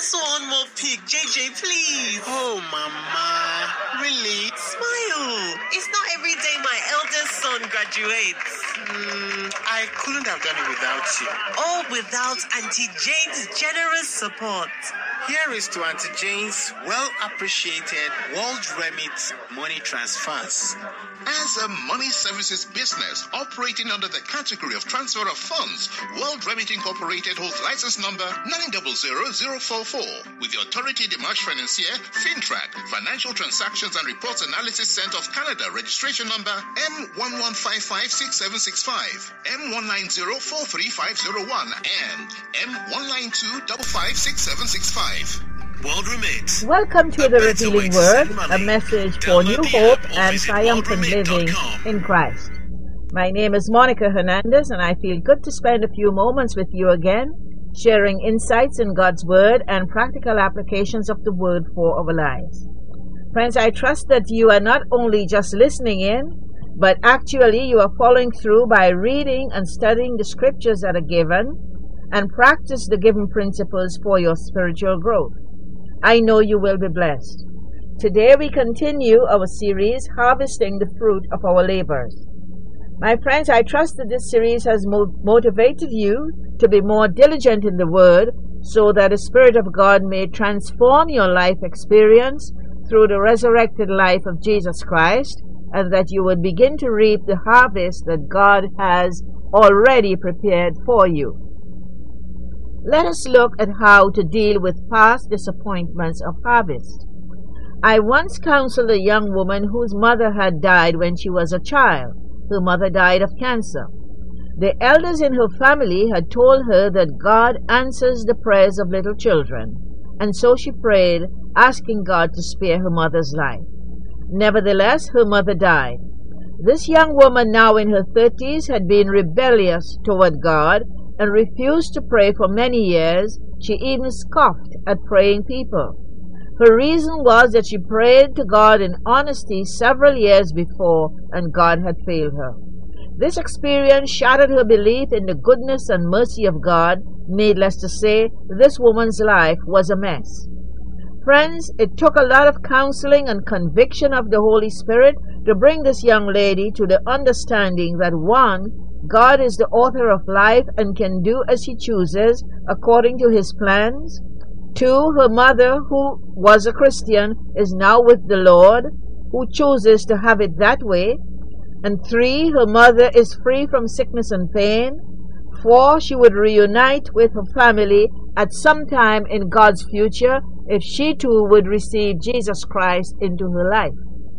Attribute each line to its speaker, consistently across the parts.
Speaker 1: Just one more pic, JJ, please.
Speaker 2: Oh, Mama. Really?
Speaker 1: Smile. It's not every day my eldest son graduates.
Speaker 2: I couldn't have done it without you.
Speaker 1: All without Auntie Jane's generous support.
Speaker 2: Here is to Auntie Jane's well-appreciated World Remit money transfers.
Speaker 3: As a money services business operating under the category of transfer of funds, World Remit Incorporated holds license number 900044 with the Autorité des Marchés Financiers, FINTRAC, Financial Transactions and Reports Analysis Center of Canada, registration number M11556765, M19043501, and M192556765.
Speaker 1: World Remit.
Speaker 4: Welcome to the Revealing Word, a message for new hope and triumphant living in Christ. My name is Monica Hernandez, and I feel good to spend a few moments with you again, sharing insights in God's Word and practical applications of the Word for our lives. Friends, I trust that you are not only just listening in, but actually you are following through by reading and studying the scriptures that are given and practice the given principles for your spiritual growth. I know you will be blessed. Today we continue our series, Harvesting the Fruit of Our Labors. My friends, I trust that this series has motivated you to be more diligent in the Word so that the Spirit of God may transform your life experience through the resurrected life of Jesus Christ, and that you would begin to reap the harvest that God has already prepared for you. Let us look at how to deal with past disappointments of harvest. I once counseled a young woman whose mother had died when she was a child. Her mother died of cancer. The elders in her family had told her that God answers the prayers of little children, and so she prayed, asking God to spare her mother's life. Nevertheless, her mother died. This young woman, now in her 30s, had been rebellious toward God and refused to pray for many years. She even scoffed at praying people. Her reason was that she prayed to God in honesty several years before, and God had failed her. This experience shattered her belief in the goodness and mercy of God. Needless to say, this woman's life was a mess. Friends, it took a lot of counseling and conviction of the Holy Spirit to bring this young lady to the understanding that 1, God is the author of life and can do as He chooses according to His plans. 2, her mother, who was a Christian, is now with the Lord, who chooses to have it that way. And 3, her mother is free from sickness and pain. 4, she would reunite with her family at some time in God's future if she too would receive Jesus Christ into her life.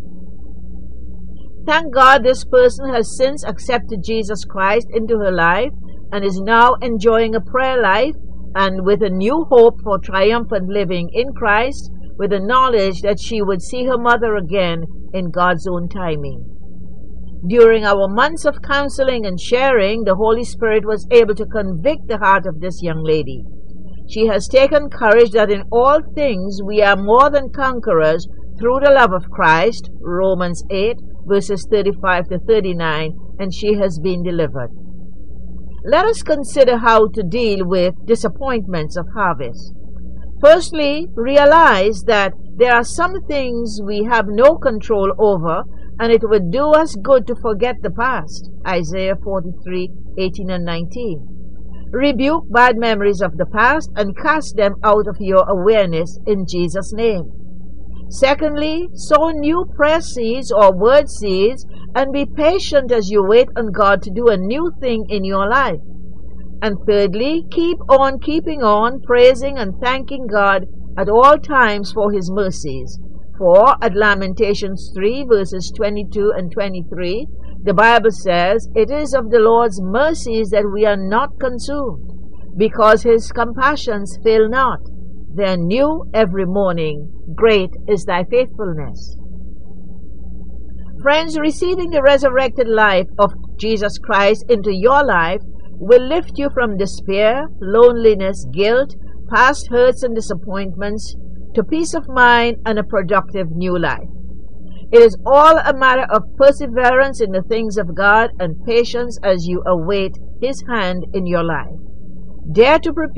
Speaker 4: Thank God this person has since accepted Jesus Christ into her life and is now enjoying a prayer life and with a new hope for triumphant living in Christ, with the knowledge that she would see her mother again in God's own timing. During our months of counseling and sharing, the Holy Spirit was able to convict the heart of this young lady. She has taken courage that in all things we are more than conquerors through the love of Christ, Romans 8, verses 35 to 39, and she has been delivered. Let us consider how to deal with disappointments of harvest. Firstly, realize that there are some things we have no control over, and it would do us good to forget the past. Isaiah 43, 18 and 19. Rebuke bad memories of the past and cast them out of your awareness in Jesus' name. Secondly, sow new prayer seeds or word seeds and be patient as you wait on God to do a new thing in your life. And thirdly, keep on keeping on, praising and thanking God at all times for His mercies. For at Lamentations 3 verses 22 and 23, the Bible says, "It is of the Lord's mercies that we are not consumed, because His compassions fail not. They are new every morning. Great is thy faithfulness." Friends, receiving the resurrected life of Jesus Christ into your life will lift you from despair, loneliness, guilt, past hurts and disappointments, to peace of mind and a productive new life. It is all a matter of perseverance in the things of God and patience as you await His hand in your life. Dare to prepare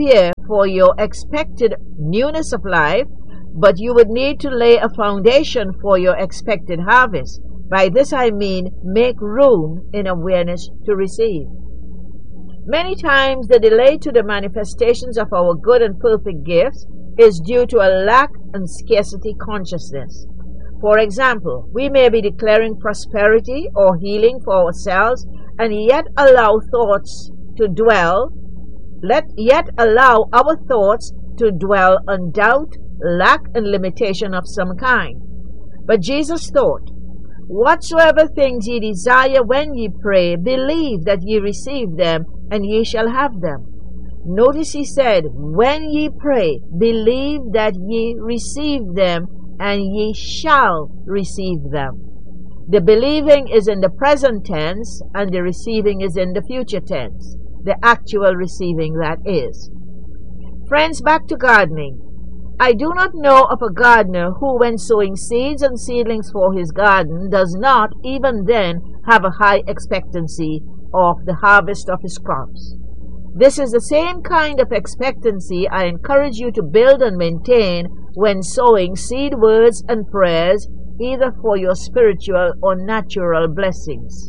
Speaker 4: for your expected newness of life, but you would need to lay a foundation for your expected harvest. By this I mean make room in awareness to receive. Many times the delay to the manifestations of our good and perfect gifts is due to a lack and scarcity consciousness. For example, we may be declaring prosperity or healing for ourselves and yet allow our thoughts to dwell on doubt, lack, and limitation of some kind. But Jesus taught, "Whatsoever things ye desire when ye pray, believe that ye receive them, and ye shall have them." Notice he said, when ye pray, believe that ye receive them, and ye shall receive them. The believing is in the present tense, and the receiving is in the future tense. The actual receiving, that is. Friends, back to gardening. I do not know of a gardener who, when sowing seeds and seedlings for his garden, does not, even then, have a high expectancy of the harvest of his crops. This is the same kind of expectancy I encourage you to build and maintain when sowing seed words and prayers, either for your spiritual or natural blessings.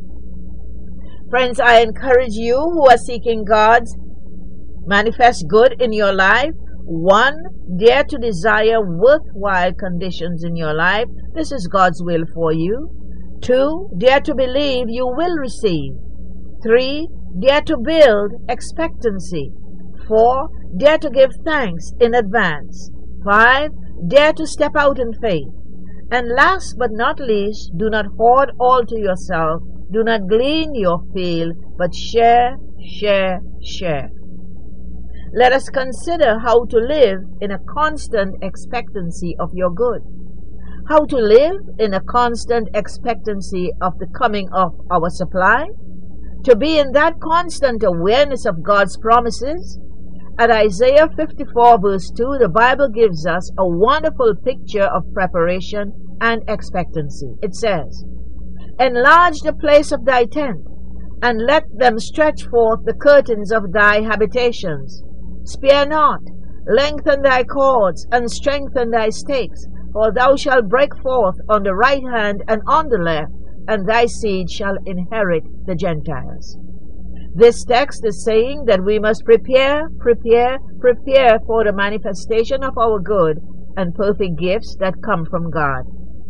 Speaker 4: Friends, I encourage you who are seeking God's manifest good in your life. 1. Dare to desire worthwhile conditions in your life. This is God's will for you. 2. Dare to believe you will receive. 3. Dare to build expectancy. 4. Dare to give thanks in advance. 5. Dare to step out in faith. And last but not least, do not hoard all to yourself. Do not glean your field, but share, share, share. Let us consider how to live in a constant expectancy of your good. How to live in a constant expectancy of the coming of our supply. To be in that constant awareness of God's promises. At Isaiah 54 verse 2, the Bible gives us a wonderful picture of preparation and expectancy. It says, "Enlarge the place of thy tent, and let them stretch forth the curtains of thy habitations. Spare not, lengthen thy cords, and strengthen thy stakes, for thou shalt break forth on the right hand and on the left, and thy seed shall inherit the Gentiles." This text is saying that we must prepare for the manifestation of our good and perfect gifts that come from God.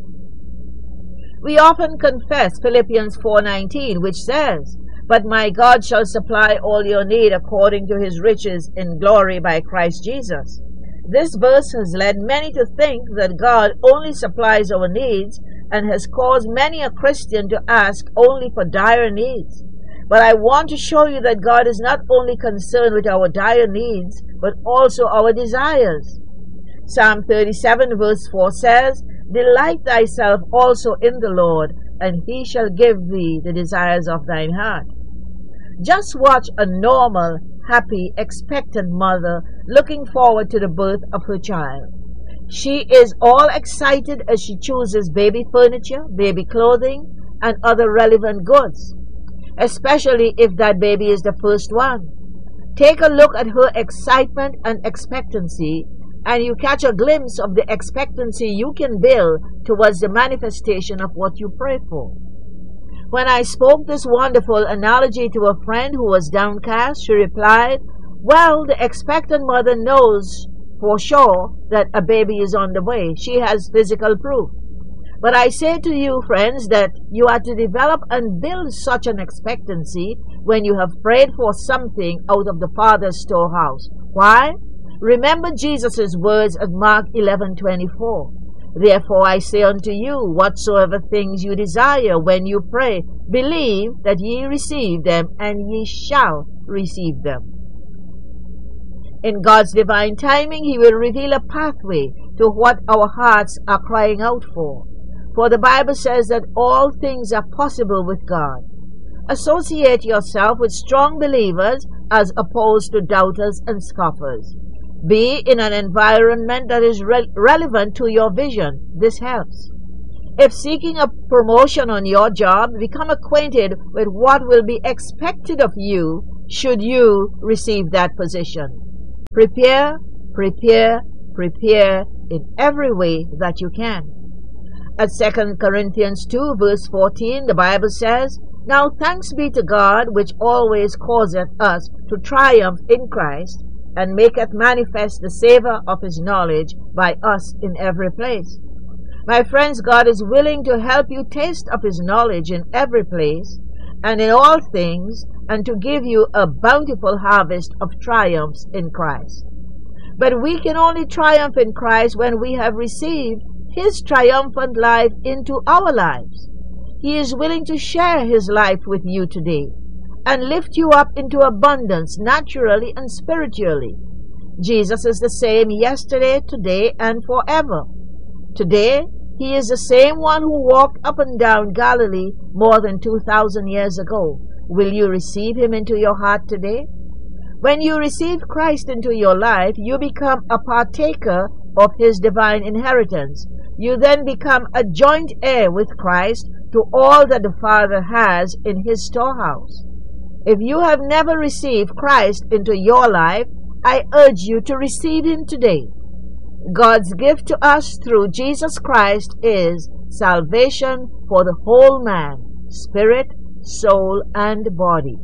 Speaker 4: We often confess Philippians 4:19, which says, "But my God shall supply all your need according to his riches in glory by Christ Jesus." This verse has led many to think that God only supplies our needs and has caused many a Christian to ask only for dire needs. But I want to show you that God is not only concerned with our dire needs, but also our desires. Psalm 37 verse 4 says, "Delight thyself also in the Lord, and he shall give thee the desires of thine heart." Just watch a normal, happy, expectant mother looking forward to the birth of her child. She is all excited as she chooses baby furniture, baby clothing, and other relevant goods, especially if that baby is the first one. Take a look at her excitement and expectancy, and you catch a glimpse of the expectancy you can build towards the manifestation of what you pray for. When I spoke this wonderful analogy to a friend who was downcast, she replied, "Well, the expectant mother knows for sure that a baby is on the way. She has physical proof." But I say to you, friends, that you are to develop and build such an expectancy when you have prayed for something out of the Father's storehouse. Why? Remember Jesus' words at Mark 11:24. "Therefore I say unto you, whatsoever things you desire when you pray, believe that ye receive them, and ye shall receive them." In God's divine timing, he will reveal a pathway to what our hearts are crying out for. For the Bible says that all things are possible with God. Associate yourself with strong believers as opposed to doubters and scoffers. Be in an environment that is relevant to your vision. This helps. If seeking a promotion on your job, become acquainted with what will be expected of you should you receive that position. Prepare, prepare, prepare in every way that you can. At 2 Corinthians 2 verse 14, the Bible says, "Now thanks be to God, which always causeth us to triumph in Christ, and maketh manifest the savour of his knowledge by us in every place." My friends, God is willing to help you taste of his knowledge in every place and in all things, and to give you a bountiful harvest of triumphs in Christ. But we can only triumph in Christ when we have received his triumphant life into our lives. He is willing to share his life with you today and lift you up into abundance naturally and spiritually. Jesus is the same yesterday, today, and forever. Today, he is the same one who walked up and down Galilee more than 2,000 years ago. Will you receive him into your heart today? When you receive Christ into your life, you become a partaker of his divine inheritance. You then become a joint heir with Christ to all that the Father has in his storehouse. If you have never received Christ into your life, I urge you to receive him today. God's gift to us through Jesus Christ is salvation for the whole man, spirit, soul, and body.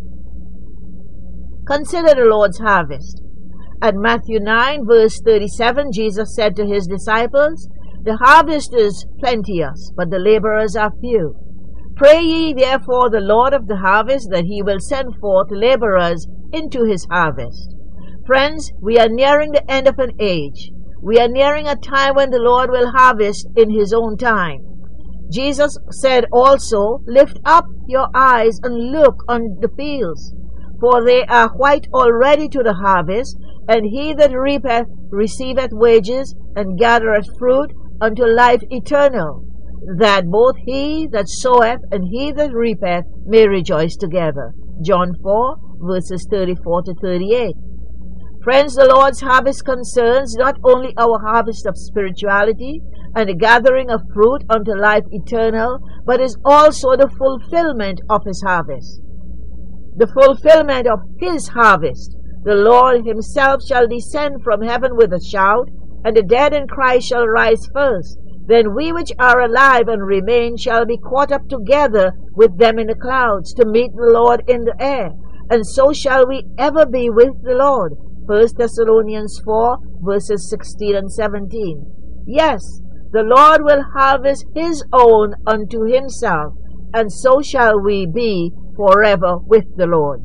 Speaker 4: Consider the Lord's harvest. At Matthew 9 verse 37, Jesus said to his disciples, "The harvest is plenteous, but the laborers are few. Pray ye therefore the Lord of the harvest that he will send forth laborers into his harvest." Friends, we are nearing the end of an age. We are nearing a time when the Lord will harvest in his own time. Jesus said also, "Lift up your eyes and look on the fields, for they are white already to the harvest, and he that reapeth receiveth wages, and gathereth fruit unto life eternal, that both he that soweth and he that reapeth may rejoice together." John 4 verses 34 to 38. Friends, the Lord's harvest concerns not only our harvest of spirituality and the gathering of fruit unto life eternal, but is also the fulfillment of his harvest. The fulfillment of his harvest. The Lord himself shall descend from heaven with a shout, and the dead in Christ shall rise first. Then we which are alive and remain shall be caught up together with them in the clouds to meet the Lord in the air, and so shall we ever be with the Lord. 1 Thessalonians 4 verses 16 and 17. Yes, the Lord will harvest his own unto himself, and so shall we be forever with the Lord.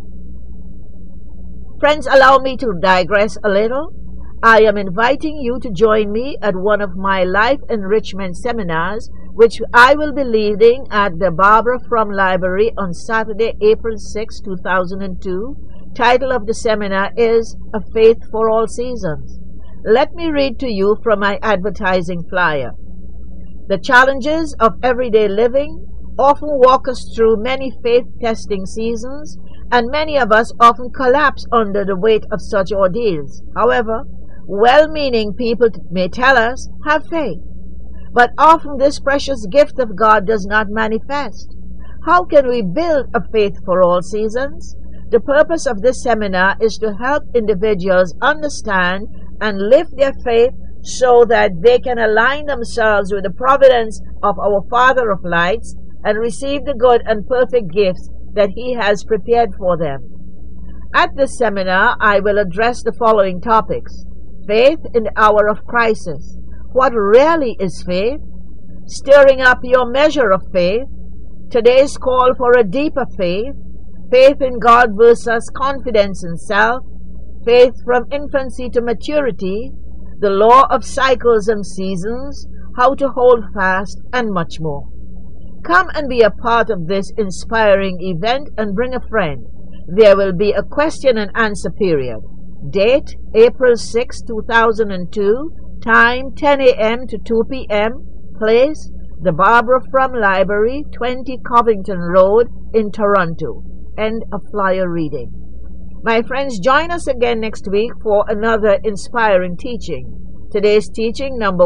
Speaker 4: Friends, allow me to digress a little. I am inviting you to join me at one of my life enrichment seminars, which I will be leading at the Barbara Frum Library on Saturday, April 6, 2002. Title of the seminar is A Faith for All Seasons. Let me read to you from my advertising flyer. The challenges of everyday living often walk us through many faith-testing seasons, and many of us often collapse under the weight of such ordeals. However, well-meaning people may tell us, have faith. But often this precious gift of God does not manifest. How can we build a faith for all seasons? The purpose of this seminar is to help individuals understand and live their faith so that they can align themselves with the providence of our Father of lights and receive the good and perfect gifts that he has prepared for them. At this seminar, I will address the following topics: faith in the hour of crisis. What really is faith? Stirring up your measure of faith. Today's call for a deeper faith. Faith in God versus confidence in self. Faith from infancy to maturity. The law of cycles and seasons. How to hold fast, and much more. Come and be a part of this inspiring event and bring a friend. There will be a question and answer period. Date, April 6, 2002. Time, 10 a.m. to 2 p.m. Place, the Barbara Frum Library, 20 Covington Road in Toronto. End of flyer reading. My friends, join us again next week for another inspiring teaching. Today's teaching, number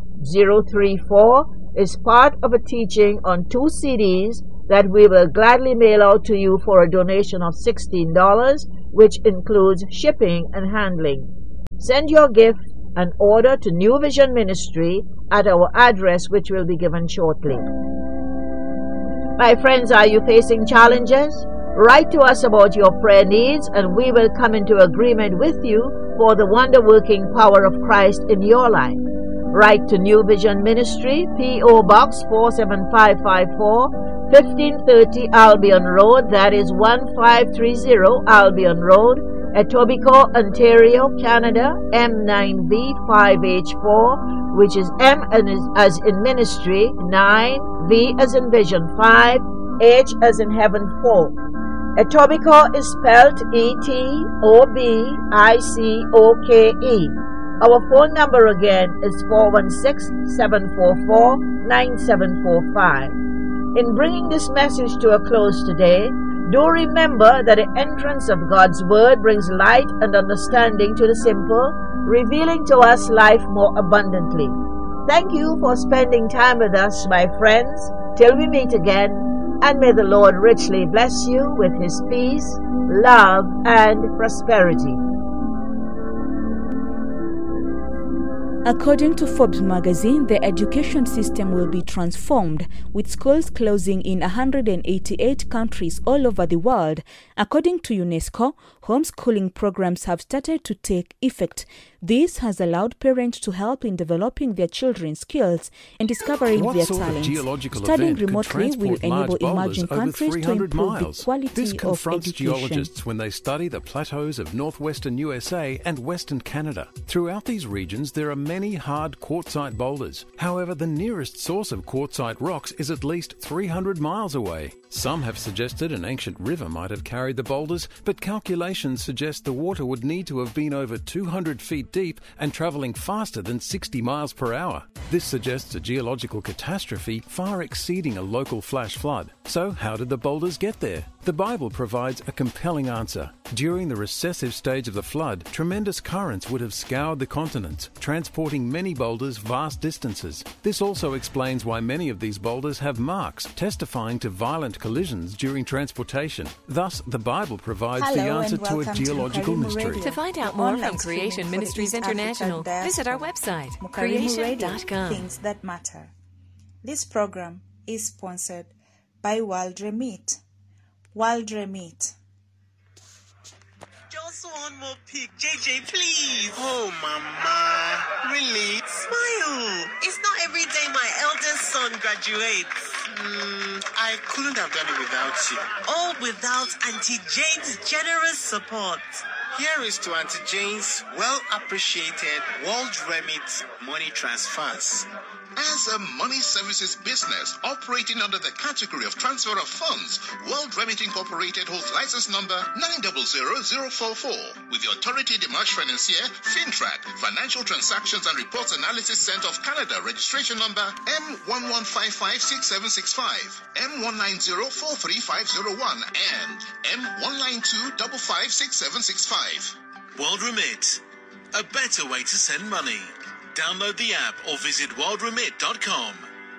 Speaker 4: 1034, is part of a teaching on 2 CDs that we will gladly mail out to you for a donation of $16, which includes shipping and handling. Send your gift and order to New Vision Ministry at our address, which will be given shortly. My friends, are you facing challenges? Write to us about your prayer needs, and we will come into agreement with you for the wonder-working power of Christ in your life. Write to New Vision Ministry, P.O. Box 47554, 1530 Albion Road, that is 1530 Albion Road, Etobicoke, Ontario, Canada, M9V5H4, which is M as in ministry, 9, V as in vision 5, H as in heaven 4. Etobicoke is spelled E-T-O-B-I-C-O-K-E. Our phone number again is 416-744-9745. In bringing this message to a close today, do remember that the entrance of God's Word brings light and understanding to the simple, revealing to us life more abundantly. Thank you for spending time with us, my friends, till we meet again, and may the Lord richly bless you with His peace, love, and prosperity.
Speaker 5: According to Forbes magazine, the education system will be transformed, with schools closing in 188 countries all over the world. According to UNESCO, homeschooling programs have started to take effect. This has allowed parents to help in developing their children's skills and discovering their talents. Studying remotely will enable emerging countries to improve the quality
Speaker 6: this confronts
Speaker 5: of education.
Speaker 6: Geologists when they study the plateaus of northwestern USA and western Canada. Throughout these regions, there are many hard quartzite boulders. However, the nearest source of quartzite rocks is at least 300 miles away. Some have suggested an ancient river might have carried the boulders, but calculations suggest the water would need to have been over 200 feet deep and travelling faster than 60 miles per hour. This suggests a geological catastrophe far exceeding a local flash flood. So how did the boulders get there? The Bible provides a compelling answer. During the recessive stage of the flood, tremendous currents would have scoured the continents, transporting many boulders vast distances. This also explains why many of these boulders have marks, testifying to violent collisions during transportation. Thus, the Bible provides the answer to a geological mystery.
Speaker 7: To find out more from Creation Ministries International, visit our website, creation.com.
Speaker 8: Things that matter. This program is sponsored by World Remit. World Remit.
Speaker 1: Just one more pic, JJ, please.
Speaker 2: Oh, Mama. Really?
Speaker 1: Smile. It's not every day my eldest son graduates.
Speaker 2: I couldn't have done it without you.
Speaker 1: All without Auntie Jane's generous support.
Speaker 2: Here is to Auntie Jane's well-appreciated World Remit money transfers.
Speaker 3: As a money services business operating under the category of transfer of funds, World Remit Incorporated holds license number 900044 with the Autorité des Marchés Financiers, FINTRAC, Financial Transactions and Reports Analysis Center of Canada, registration number M11556765, M19043501, and M192556765.
Speaker 9: World Remit, a better way to send money. Download the app or visit worldremit.com.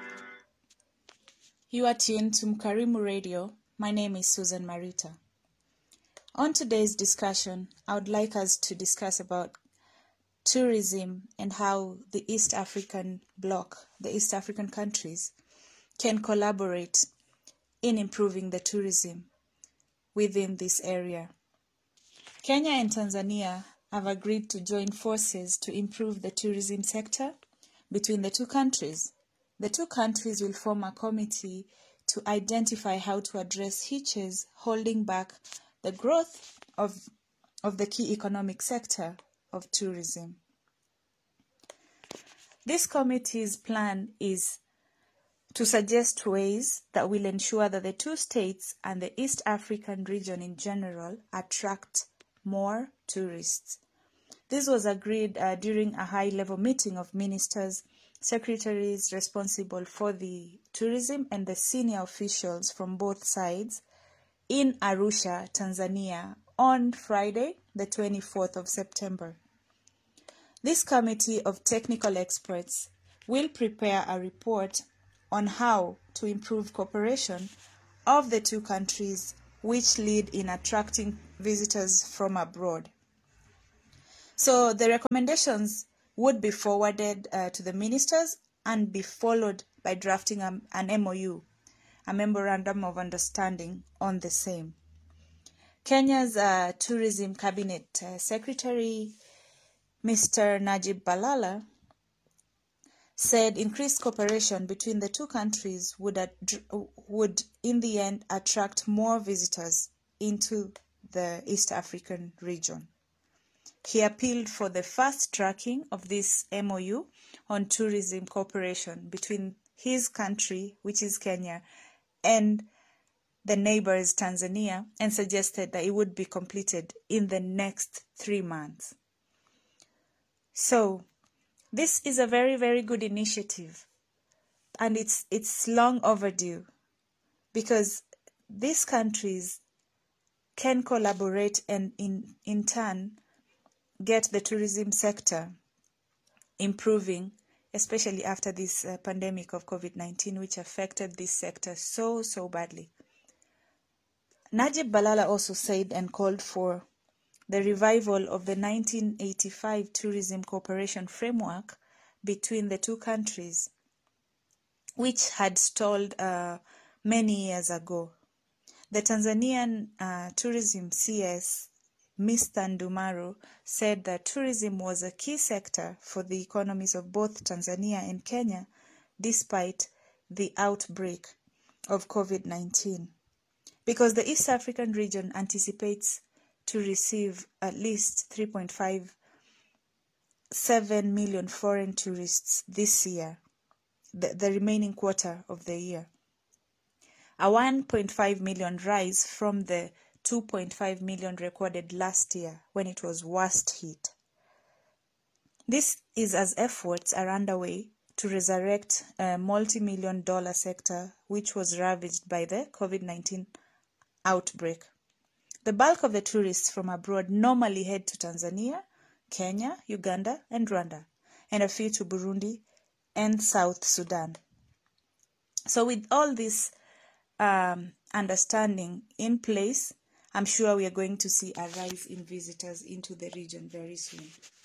Speaker 8: You are tuned to Mkarimu Radio. My name is Susan Marita. On today's discussion, I would like us to discuss about tourism and how the East African bloc, the East African countries, can collaborate in improving the tourism within this area. Kenya and Tanzania have agreed to join forces to improve the tourism sector between the two countries. The two countries will form a committee to identify how to address hitches holding back the growth of the key economic sector of tourism. This committee's plan is to suggest ways that will ensure that the two states and the East African region in general attract more tourists. This was agreed during a high-level meeting of ministers, secretaries responsible for the tourism, and the senior officials from both sides in Arusha, Tanzania, on Friday, the 24th of September. This committee of technical experts will prepare a report on how to improve cooperation of the two countries, which lead in attracting visitors from abroad. So the recommendations would be forwarded to the ministers and be followed by drafting an MOU, a Memorandum of Understanding on the same. Kenya's Tourism Cabinet Secretary, Mr. Najib Balala, said increased cooperation between the two countries would in the end attract more visitors into the East African region. He appealed for the fast tracking of this MOU on tourism cooperation between his country, which is Kenya, and the neighbors Tanzania, and suggested that it would be completed in the next 3 months. So this is a very, very good initiative, and it's long overdue, because these countries can collaborate and in turn get the tourism sector improving, especially after this pandemic of COVID-19, which affected this sector so badly. Najib Balala also said and called for the revival of the 1985 Tourism Cooperation Framework between the two countries, which had stalled many years ago. The Tanzanian Tourism CS, Mr. Ndumaru, said that tourism was a key sector for the economies of both Tanzania and Kenya, despite the outbreak of COVID-19. Because the East African region anticipates to receive at least 3.57 million foreign tourists this year, the remaining quarter of the year. A 1.5 million rise from the 2.5 million recorded last year when it was worst hit. This is as efforts are underway to resurrect a multi-million-dollar sector which was ravaged by the COVID-19 outbreak. The bulk of the tourists from abroad normally head to Tanzania, Kenya, Uganda, and Rwanda, and a few to Burundi and South Sudan. So with all this understanding in place, I'm sure we are going to see a rise in visitors into the region very soon.